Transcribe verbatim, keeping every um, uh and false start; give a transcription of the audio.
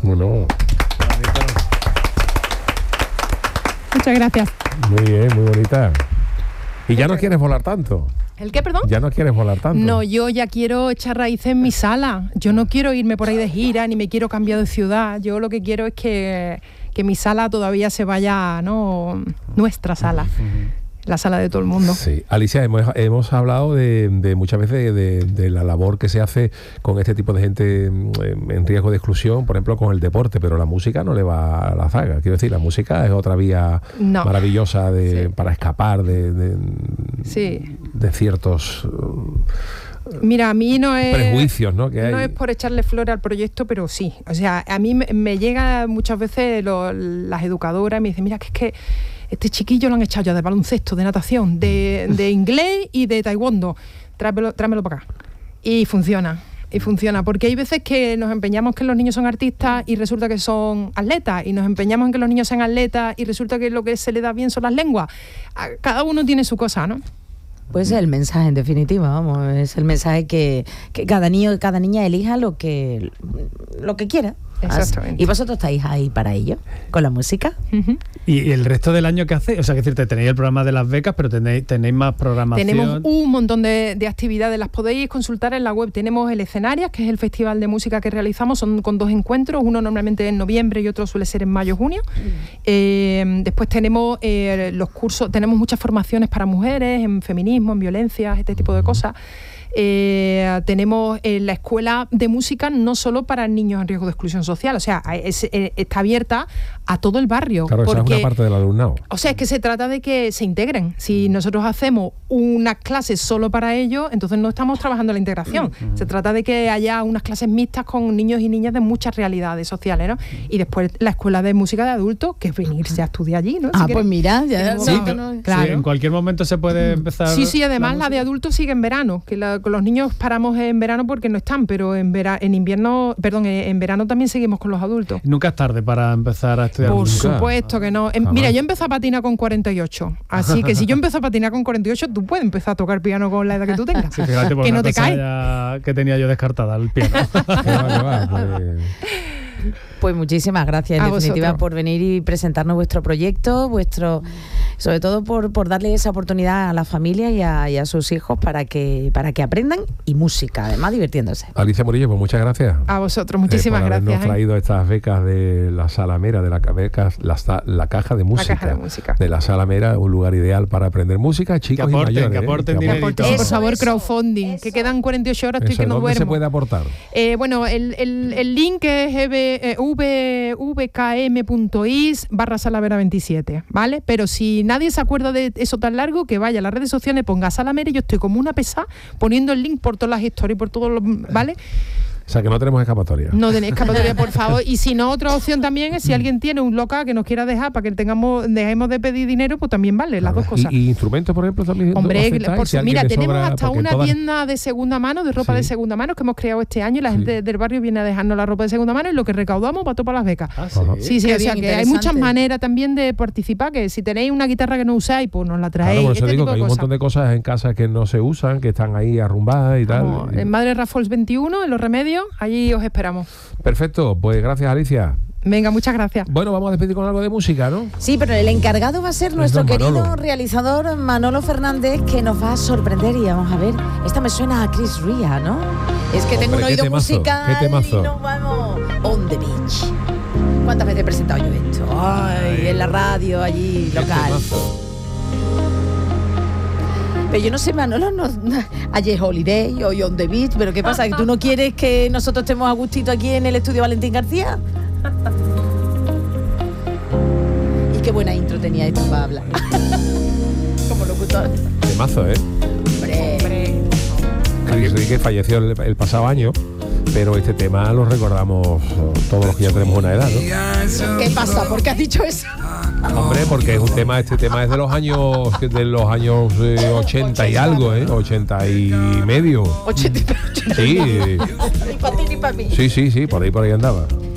no. Muchas gracias. Muy bien, muy bonita. ¿Y ya no quieres volar tanto? ¿El qué, perdón? Ya no quieres volar tanto. No, yo ya quiero echar raíces en mi sala. Yo no quiero irme por ahí de gira, ni me quiero cambiar de ciudad. Yo lo que quiero es que, que mi sala todavía se vaya, ¿no? Nuestra sala. La sala de todo el mundo. Sí. Alicia, hemos, hemos hablado de, de muchas veces de, de la labor que se hace con este tipo de gente en riesgo de exclusión, por ejemplo, con el deporte, pero la música no le va a la zaga. Quiero decir, la música es otra vía no. maravillosa de, sí. para escapar de, de, sí. de ciertos... Mira, a mí no es prejuicios, ¿no? Que hay. No es por echarle flores al proyecto, pero sí. O sea, a mí me, me llega muchas veces lo, las educadoras y me dicen, mira, que es que este chiquillo lo han echado ya de baloncesto, de natación, de, de inglés y de taekwondo. Tráemelo, tráemelo para acá. Y funciona. Y funciona, porque hay veces que nos empeñamos que los niños son artistas y resulta que son atletas, y nos empeñamos en que los niños sean atletas y resulta que lo que se les da bien son las lenguas. Cada uno tiene su cosa, ¿no? Pues es el mensaje, en definitiva, vamos, es el mensaje que, que cada niño y cada niña elija lo que, lo que quiera. Exactamente. Y vosotros estáis ahí para ello, con la música. Uh-huh. ¿Y el resto del año qué hacéis? O sea, que decirte, tenéis el programa de las becas, pero tenéis, tenéis más programación. Tenemos un montón de, de actividades, las podéis consultar en la web. Tenemos el Escenarias, que es el festival de música que realizamos, son con dos encuentros, uno normalmente en noviembre y otro suele ser en mayo, junio. Uh-huh. Eh, después tenemos eh, los cursos, tenemos muchas formaciones para mujeres, en feminismo, en violencias, este tipo de cosas. Eh, tenemos eh, la escuela de música no solo para niños en riesgo de exclusión social, o sea, es, eh, está abierta a todo el barrio. Claro, porque, esa es una parte del alumnado. O sea, es que se trata de que se integren. Si nosotros hacemos unas clases solo para ellos, entonces no estamos trabajando la integración. Uh-huh. Se trata de que haya unas clases mixtas con niños y niñas de muchas realidades sociales, ¿no? Y después la escuela de música de adultos, que es venirse a estudiar allí, ¿no? Ah, si pues mira, ya sí, no, pero, no, claro. Sí, en cualquier momento se puede empezar. Sí, sí, además la, la de adultos sigue en verano, que la, con los niños paramos en verano porque no están, pero en, vera, en invierno, perdón, en verano también seguimos con los adultos. Nunca es tarde para empezar a estudiar. Por música. supuesto que no. Eh, mira, yo empecé a patinar con cuarenta y ocho, así que si yo empiezo a patinar con cuarenta y ocho, tú puedes empezar a tocar piano con la edad que tú tengas. Sí, fíjate, por que una no te cosa cae. Ya que tenía yo descartada el piano. Pues muchísimas gracias, en a definitiva, vosotros. por venir y presentarnos vuestro proyecto, vuestro, sobre todo por, por darle esa oportunidad a la familia y a, y a sus hijos para que, para que aprendan, y música, además divirtiéndose. Alicia Murillo, pues muchas gracias. A vosotros, muchísimas eh, por gracias. habernos traído ¿eh? estas becas de la Salamera, de la becas, la, la caja de música. La caja de música. De la Salamera, un lugar ideal para aprender música, chicos que aporten, y mayores. que aporten, ¿eh? que Que aporten, aporten, por Eso, favor, eso, crowdfunding, eso. que quedan cuarenta y ocho horas, estoy Eso, que no ¿dónde duermo. se puede aportar? Eh, bueno, el, el, el link es eh, v, vkm.is barra Salamera veintisiete, ¿vale? Pero si nadie se acuerda de eso tan largo, que vaya a las redes sociales, ponga Salamera y yo estoy como una pesada poniendo el link por todas las historias, por todos los, ¿vale? O sea, que no tenemos escapatoria. No tenéis escapatoria, por favor. Y si no, otra opción también es si alguien tiene un local que nos quiera dejar para que tengamos dejemos de pedir dinero, pues también vale, las dos cosas. ¿Y, y instrumentos, por ejemplo, también? Hombre, aceptáis? por, Si a alguien mira, le tenemos sobra, hasta porque una todas- tienda de segunda mano, de ropa Sí. de segunda mano que hemos creado este año, y la Sí. gente del barrio viene a dejarnos la ropa de segunda mano y lo que recaudamos va todo para las becas. Ah, sí. Ajá. Sí, sí, Qué o sea bien, que hay interesante. muchas maneras también de participar, que si tenéis una guitarra que no usáis, pues nos la traéis. Claro, por eso este digo tipo que hay de un cosas. montón de cosas en casa que no se usan, que están ahí arrumbadas y tal. Vamos, en Madre Rafols veintiuno, en Los Remedios, allí os esperamos. Perfecto, pues gracias, Alicia. Venga, muchas gracias. Bueno, vamos a despedir con algo de música, ¿no? Sí, pero el encargado va a ser nuestro don querido Manolo. realizador Manolo Fernández, que nos va a sorprender. Y vamos a ver, esta me suena a Chris Ria, ¿no? Es que tengo un Hombre, qué oído temazo, musical qué temazo. y nos vamos on the beach. ¿Cuántas veces he presentado yo esto? Ay, en la radio allí, Qué local. temazo. Pero yo no sé, Manolo, no, no, ayer Holiday, hoy on the beach, pero ¿qué pasa? ¿Que tú no quieres que nosotros estemos a gustito aquí en el estudio Valentín García? Y qué buena intro tenía esto para hablar. Como locutor. Temazo, ¿eh? Hombre. Chris Rea, que falleció el, el pasado año, pero este tema lo recordamos todos los que ya tenemos una edad, ¿no? ¿Qué pasa? ¿Por qué has dicho eso? Hombre, porque es un tema, este tema es de los años de los años eh, ochenta y algo, ¿eh? ochenta y medio. ochenta, Sí, Ni para ti ni para mí. sí, sí, sí, por ahí por ahí andaba.